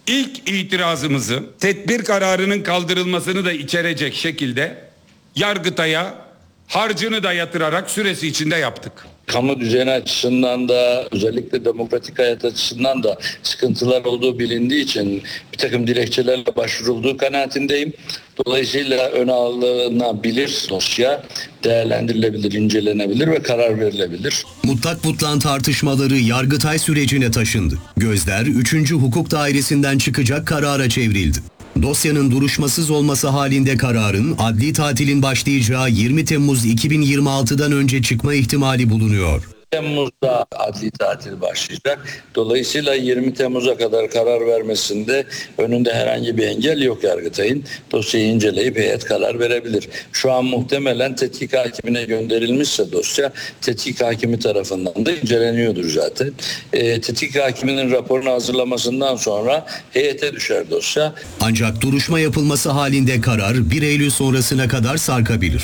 İlk itirazımızı tedbir kararının kaldırılmasını da içerecek şekilde Yargıtay'a harcını da yatırarak süresi içinde yaptık. Kamu düzeni açısından da özellikle demokratik hayat açısından da sıkıntılar olduğu bilindiği için bir takım dilekçelerle başvurulduğu kanaatindeyim. Dolayısıyla öne alınabilir dosya, değerlendirilebilir, incelenebilir ve karar verilebilir. Mutlak butlan tartışmaları Yargıtay sürecine taşındı. Gözler 3. Hukuk Dairesi'nden çıkacak karara çevrildi. Dosyanın duruşmasız olması halinde kararın adli tatilin başlayacağı 20 Temmuz 2026'dan önce çıkma ihtimali bulunuyor. Temmuz'da adli tatil başlayacak. Dolayısıyla 20 Temmuz'a kadar karar vermesinde önünde herhangi bir engel yok Yargıtay'ın. Dosyayı inceleyip heyet karar verebilir. Şu an muhtemelen tetkik hakimine gönderilmişse dosya tetkik hakimi tarafından da inceleniyordur zaten. Tetkik hakiminin raporunu hazırlamasından sonra heyete düşer dosya. Ancak duruşma yapılması halinde karar 1 Eylül sonrasına kadar sarkabilir.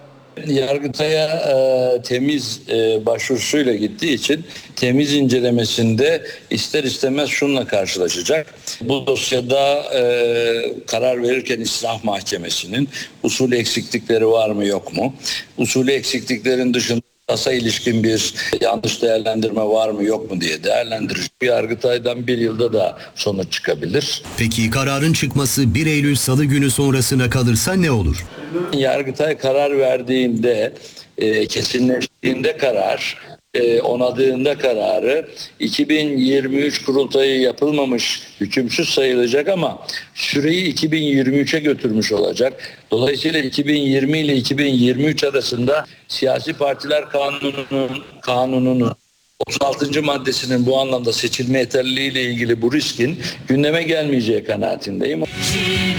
Yargıtay'a temiz başvurusuyla gittiği için temiz incelemesinde ister istemez şununla karşılaşacak. Bu dosyada karar verirken İstinaf Mahkemesi'nin usul eksiklikleri var mı yok mu? Usul eksikliklerin dışında yasa ilişkin bir yanlış değerlendirme var mı yok mu diye değerlendirecek. Yargıtay'dan bir yılda da sonuç çıkabilir. Peki kararın çıkması 1 Eylül Salı günü sonrasına kalırsa ne olur? Yargıtay karar verdiğinde, kesinleştiğinde karar, onadığında kararı 2023 kurultayı yapılmamış hükümsüz sayılacak ama süreyi 2023'e götürmüş olacak. Dolayısıyla 2020 ile 2023 arasında siyasi partiler kanununun 36. maddesinin bu anlamda seçilme yeterliliği ile ilgili bu riskin gündeme gelmeyeceği kanaatindeyim.